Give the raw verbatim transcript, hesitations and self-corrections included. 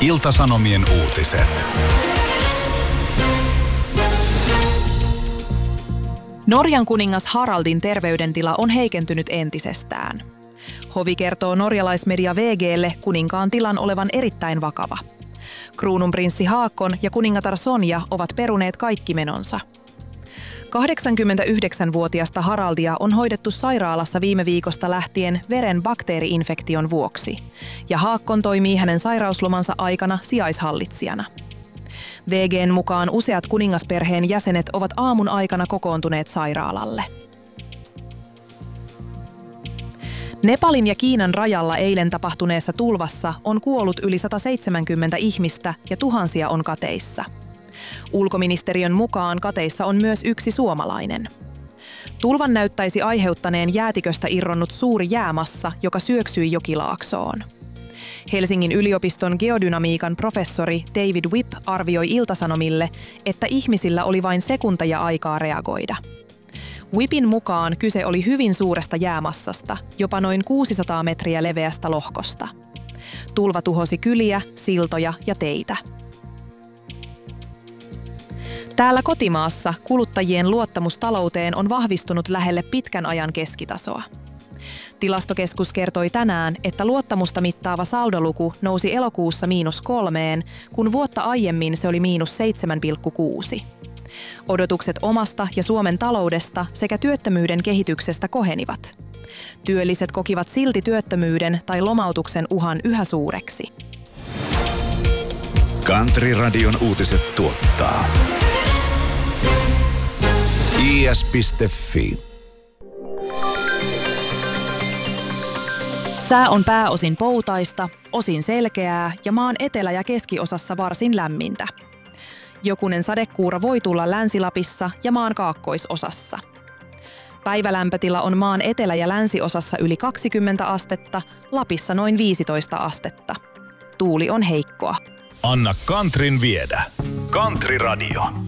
Ilta-Sanomien uutiset. Norjan kuningas Haraldin terveydentila on heikentynyt entisestään. Hovi kertoo norjalaismedia V G:lle kuninkaan tilan olevan erittäin vakava. Kruununprinssi Haakon ja kuningatar Sonja ovat peruneet kaikki menonsa. kahdeksankymmentäyhdeksänvuotiasta Haraldia on hoidettu sairaalassa viime viikosta lähtien veren bakteeri-infektion vuoksi, ja Haakon toimii hänen sairauslomansa aikana sijaishallitsijana. V G:n mukaan useat kuningasperheen jäsenet ovat aamun aikana kokoontuneet sairaalalle. Nepalin ja Kiinan rajalla eilen tapahtuneessa tulvassa on kuollut yli sata seitsemänkymmentä ihmistä ja tuhansia on kateissa. Ulkoministeriön mukaan kateissa on myös yksi suomalainen. Tulvan näyttäisi aiheuttaneen jäätiköstä irronnut suuri jäämassa, joka syöksyi jokilaaksoon. Helsingin yliopiston geodynamiikan professori David Wipp arvioi Ilta-Sanomille, että ihmisillä oli vain sekunteja aikaa reagoida. Wippin mukaan kyse oli hyvin suuresta jäämassasta, jopa noin kuusisataa metriä leveästä lohkosta. Tulva tuhosi kyliä, siltoja ja teitä. Täällä kotimaassa kuluttajien luottamus talouteen on vahvistunut lähelle pitkän ajan keskitasoa. Tilastokeskus kertoi tänään, että luottamusta mittaava saldoluku nousi elokuussa miinus kolmeen, kun vuotta aiemmin se oli miinus seitsemän pilkku kuusi. Odotukset omasta ja Suomen taloudesta sekä työttömyyden kehityksestä kohenivat. Työlliset kokivat silti työttömyyden tai lomautuksen uhan yhä suureksi. Country-radion uutiset tuottaa i s piste f i. Sää on pääosin poutaista, osin selkeää ja maan etelä- ja keskiosassa varsin lämmintä. Jokunen sadekuuro voi tulla Länsi-Lapissa ja maan kaakkoisosassa. Päivälämpötila on maan etelä- ja länsiosassa yli kaksikymmentä astetta, Lapissa noin viisitoista astetta. Tuuli on heikkoa. Anna Countryn viedä. Country Radio.